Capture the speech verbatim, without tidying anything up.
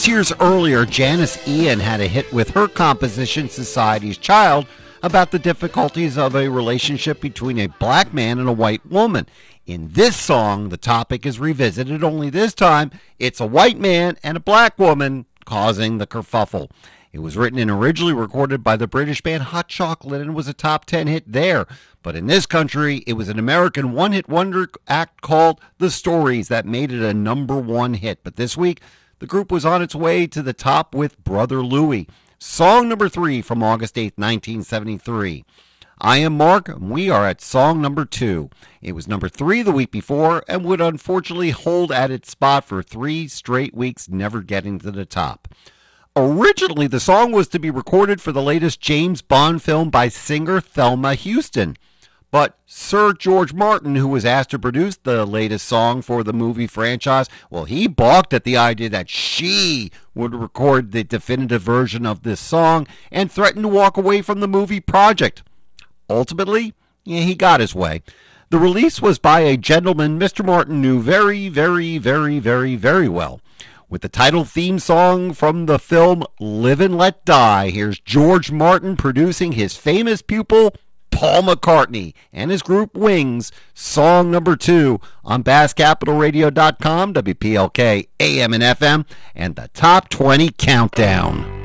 Six years earlier, Janice Ian had a hit with her composition Society's Child about the difficulties of a relationship between a black man and a white woman. In this song, the topic is revisited, only this time it's a white man and a black woman causing the kerfuffle. It was written and originally recorded by the British band Hot Chocolate and was a top ten hit there. But in this country, it was an American one-hit wonder act called The Stories that made it a number one hit. But this week, the group was on its way to the top with Brother Louie. Song number three from August eighth, nineteen seventy-three. I am Mark, and we are at song number two. It was number three the week before and would unfortunately hold at its spot for three straight weeks, never getting to the top. Originally, the song was to be recorded for the latest James Bond film by singer Thelma Houston. But Sir George Martin, who was asked to produce the latest song for the movie franchise, well, he balked at the idea that she would record the definitive version of this song and threatened to walk away from the movie project. Ultimately, yeah, he got his way. The release was by a gentleman Mister Martin knew very, very, very, very, very well. With the title theme song from the film Live and Let Die, here's George Martin producing his famous pupil, Paul McCartney, and his group Wings, song number two on Bass Capital Radio dot com, W P L K, A M and F M, and the Top twenty Countdown.